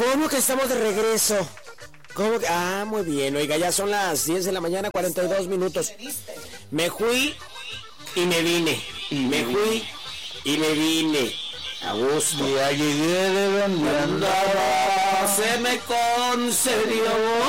¿Cómo que estamos de regreso? ¿Cómo que? Ah, muy bien. Oiga, ya son las 10 de la mañana, 42 minutos. Me fui y me vine. Me fui y me vine. A gusto. Ya llegué de donde andaba. Se me concedió.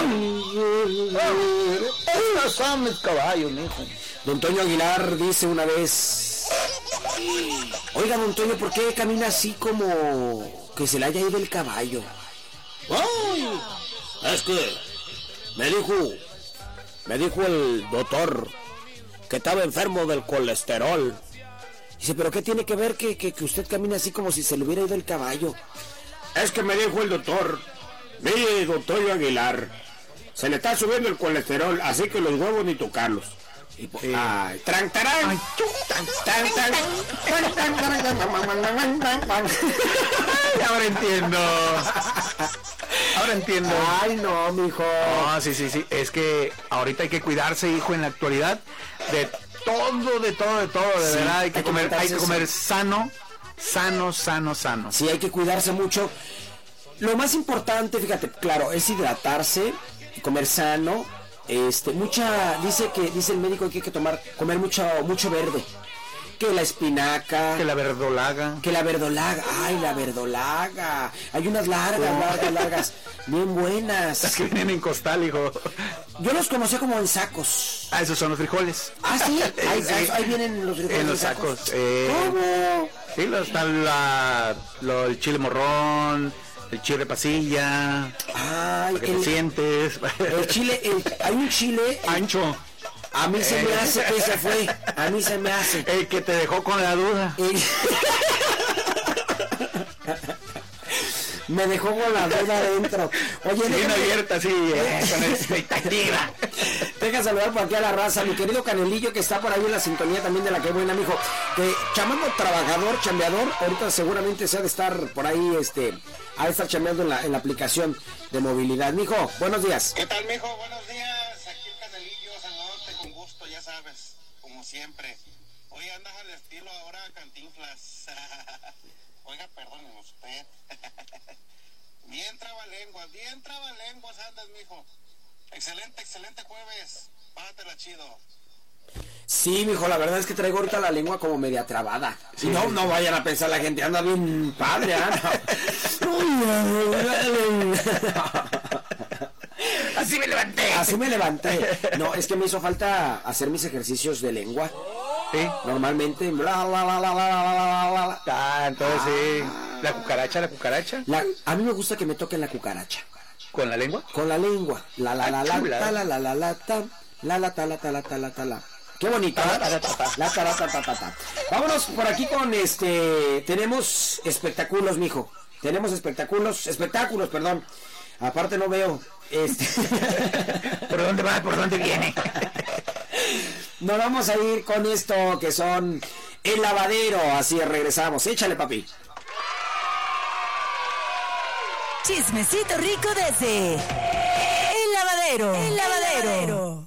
Estos son mis caballos, mijo. Don Toño Aguilar dice una vez: oiga, don Toño, ¿por qué camina así como que se le haya ido el caballo? ¡Ay! Es que me dijo el doctor que estaba enfermo del colesterol. Dice, ¿pero qué tiene que ver que usted camina así como si se le hubiera ido el caballo? Es que me dijo el doctor, mire, doctor Aguilar, se le está subiendo el colesterol, así que los huevos ni tocarlos. Y ay, tran, tarán, ay, tan, tan, tan. Ahora entiendo. Ahora entiendo. Ay, no, mijo. No, sí. Es que ahorita hay que cuidarse, hijo, en la actualidad, de todo, de Sí, verdad. Hay que comer sano. Sí, hay que cuidarse mucho. Lo más importante, fíjate, claro, es hidratarse, comer sano. Dice el médico que hay que comer mucho verde. Que la espinaca, que la verdolaga. Ay, la verdolaga. Hay unas largas, bien buenas. Las que vienen en costal, hijo. Yo los conocí como en sacos. Ah, esos son los frijoles. Ah, sí, Sí. ahí vienen los frijoles En los sacos. ¿Cómo? Sí, está el chile morrón, el chile pasilla. Ay, ¿Qué te sientes? El chile, hay un chile ancho. A mí se me hace que se fue. A mí se me hace. El que te dejó con la duda. Me dejó con la duda adentro. Oye, bien abierta, sí, con expectativa. Deja saludar por aquí a la raza, mi querido Canelillo, que está por ahí en la sintonía también de la que buena, mijo. Chamaco trabajador, chambeador, ahorita seguramente se ha de estar por ahí, ha de estar chambeando en la aplicación de movilidad. Mijo, buenos días. ¿Qué tal, mijo? Buenos días. Aquí el Canelillo, saludándote con gusto, ya sabes, como siempre. Hoy andas al estilo ahora Cantinflas. Oiga, perdóneme usted. Bien trabalenguas andas, mijo. Excelente jueves. Pásatela chido. Sí, mijo, la verdad es que traigo ahorita la lengua como media trabada. Si no, no vayan a pensar, la gente anda bien padre, Así me levanté. No, es que me hizo falta hacer mis ejercicios de lengua. Sí. Normalmente, Entonces sí. La cucaracha. A mí me gusta que me toquen la cucaracha. ¿Con la lengua? Con la lengua. Qué bonita. Vámonos por aquí con tenemos espectáculos, mijo. Tenemos espectáculos, perdón. Aparte no veo. ¿Por dónde va? ¿Por dónde viene? Nos vamos a ir con esto que son El Lavadero. Así regresamos. Échale, papi. Chismecito rico desde El Lavadero.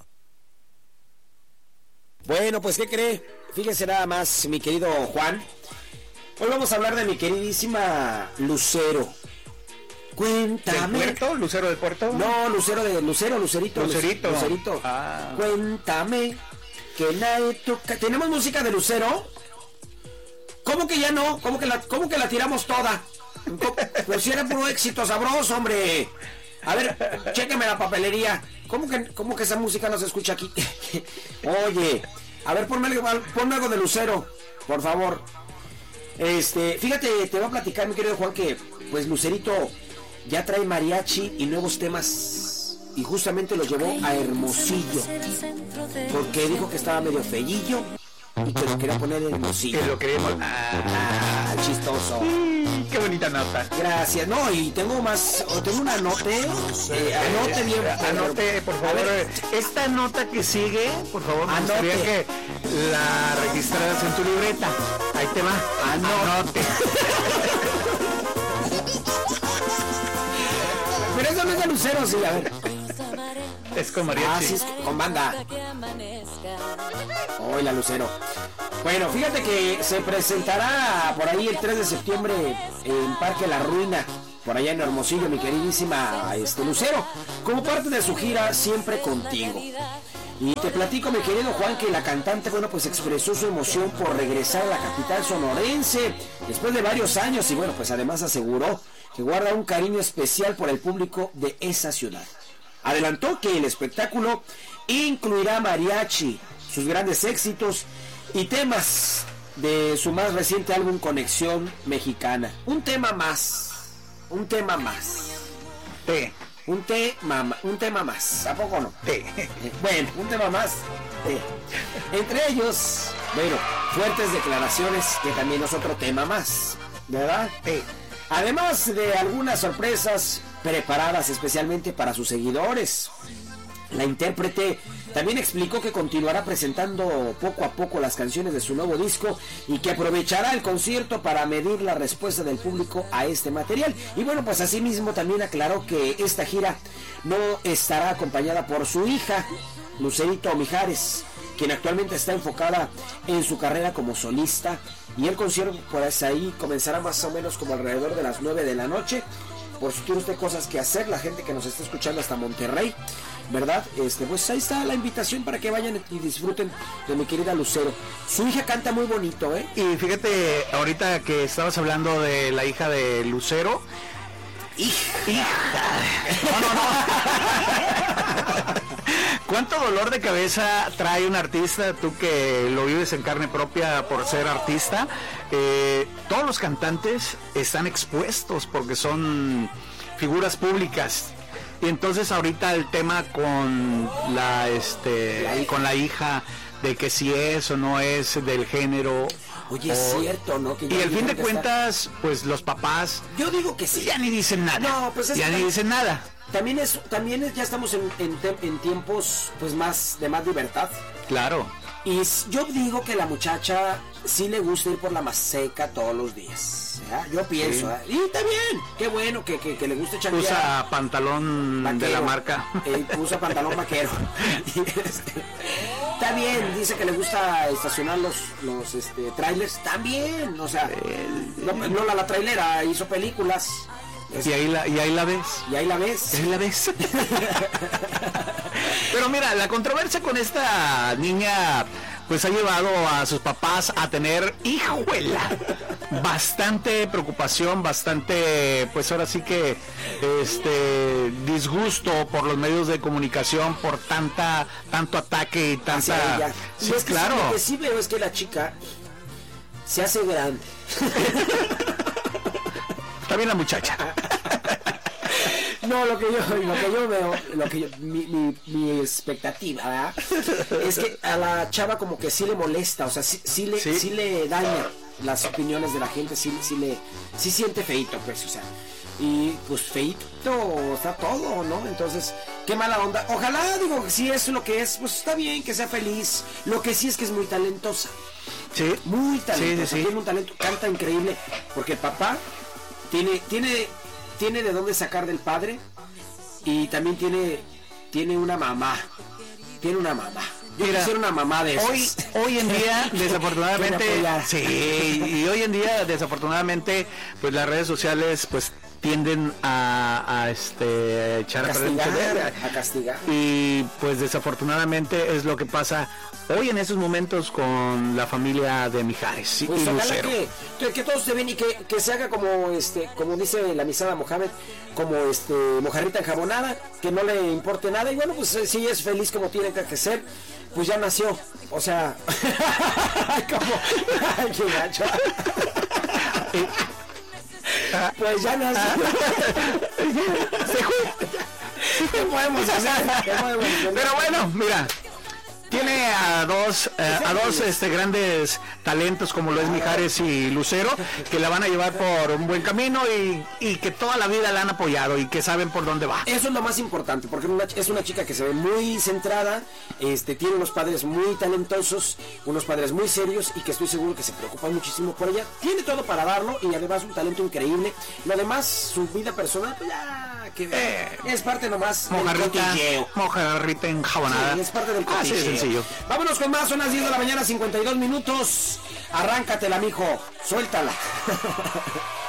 Bueno, pues ¿qué cree? Fíjese nada más, mi querido Juan. Hoy vamos a hablar de mi queridísima Lucero. Cuéntame. ¿Del puerto? ¿Lucero del puerto? No, Lucerito. Lucerito. Ah. Cuéntame que nadie toca. ¿Tenemos música de Lucero? ¿Cómo que ya no? ¿Cómo que la tiramos toda? Pues si era puro éxito sabroso, hombre. A ver, chéqueme la papelería. ¿Cómo que esa música no se escucha aquí? Oye, a ver, ponme algo de Lucero, por favor. Fíjate, te voy a platicar, mi querido Juan, que pues Lucerito ya trae mariachi y nuevos temas. Y justamente los llevó a Hermosillo. Porque dijo que estaba medio feillo y que lo quería poner Hermosillo. Que lo queremos. Chistoso. Qué bonita nota. Gracias. No, y tengo una anote. Anote bien. Anote, por favor. Esta nota que sigue, por favor, me gustaría que la registraras en tu libreta. Ahí te va. Anote. Pero eso no es de Lucero, sí, a ver. Es con mariachi. Ah, sí, es con banda. Hola, Lucero. Bueno, fíjate que se presentará por ahí el 3 de septiembre en Parque La Ruina. por allá en Hermosillo, mi queridísima Lucero, como parte de su gira Siempre Contigo. Y te platico, mi querido Juan, que la cantante, bueno, pues expresó su emoción por regresar a la capital sonorense después de varios años y bueno, pues además aseguró que guarda un cariño especial por el público de esa ciudad. Adelantó que el espectáculo incluirá mariachi, sus grandes éxitos y temas de su más reciente álbum Conexión Mexicana. Un tema más. Un tema más. ¿A poco no? Bueno, un tema más. Entre ellos, bueno, fuertes declaraciones, que también es otro tema más, ¿verdad? Además de algunas sorpresas preparadas especialmente para sus seguidores. La intérprete también explicó que continuará presentando poco a poco las canciones de su nuevo disco y que aprovechará el concierto para medir la respuesta del público a este material. Y bueno, pues asimismo también aclaró que esta gira no estará acompañada por su hija, Lucerito Mijares, quien actualmente está enfocada en su carrera como solista, y el concierto pues ahí comenzará más o menos como alrededor de las 9 de la noche. Por si tiene usted cosas que hacer, la gente que nos está escuchando hasta Monterrey, ¿verdad? Pues ahí está la invitación para que vayan y disfruten de mi querida Lucero. Su hija canta muy bonito, ¿eh? Y fíjate, ahorita que estabas hablando de la hija de Lucero. ¡Hija! No. ¿Cuánto dolor de cabeza trae un artista, tú que lo vives en carne propia por ser artista? Todos los cantantes están expuestos porque son figuras públicas. Y entonces ahorita el tema con con la hija, de que si es o no es del género. Oye, es cierto, ¿no? Que y al fin de cuentas, pues los papás, yo digo que sí, ya ni dicen nada. No, pues ya ni dicen nada. También ya estamos en tiempos pues de más libertad. Claro. Y yo digo que la muchacha sí le gusta ir por la maseca todos los días, ¿ya? Yo pienso, sí. Y está bien, qué bueno que le guste chanquear. Usa pantalón vaquero, de la marca. Usa pantalón vaquero. Está bien, dice que le gusta estacionar los trailers, también, o sea, Lola la trailera hizo películas. Y ahí la ves. Y ahí la ves. Y ahí la ves. Pero mira, la controversia con esta niña pues ha llevado a sus papás a tener, ¡hijuela!, bastante preocupación, bastante, pues ahora sí que disgusto por los medios de comunicación, por tanto ataque y tanta. Sí, es que claro. Lo que sí veo es que la chica se hace grande. También la muchacha. No, lo que yo veo, mi expectativa, ¿verdad? Es que a la chava como que sí le molesta, o sea, sí le daña las opiniones de la gente, sí siente feito, pues, o sea, y pues feito está todo, ¿no? Entonces, qué mala onda. Ojalá, digo, si es lo que es, pues está bien, que sea feliz. Lo que sí es que es muy talentosa. Sí. Muy talentosa, sí. Tiene un talento, canta increíble, porque el papá tiene de dónde sacar del padre, y también tiene una mamá. Yo quisiera una mamá de esas. Hoy en día, desafortunadamente, y hoy en día, desafortunadamente, pues las redes sociales, pues tienden a echar a castigar. Y pues desafortunadamente es lo que pasa hoy en esos momentos con la familia de Mijares. Pues y Lucero. Que todos se ven y que se haga como dice la misada Mohamed, como mojarrita enjabonada, que no le importe nada, y bueno, pues si es feliz como tiene que ser, pues ya nació, o sea, como qué gacho. Pues ya nació. ¿Qué podemos hacer? Pero bueno, mira, tiene a dos grandes talentos como lo es Mijares y Lucero, que la van a llevar por un buen camino y que toda la vida la han apoyado y que saben por dónde va. Eso es lo más importante, porque es una chica que se ve muy centrada, tiene unos padres muy talentosos, unos padres muy serios, y que estoy seguro que se preocupan muchísimo por ella. Tiene todo para darlo, y además un talento increíble. Lo demás, su vida personal, pues ya, que es parte nomás del cotilleo. Mojarrita enjabonada. Sí, es parte del cotilleo. Sí, sencillo. Vámonos con más, son las 10 de la mañana, 52 minutos. Arráncatela, mijo, suéltala.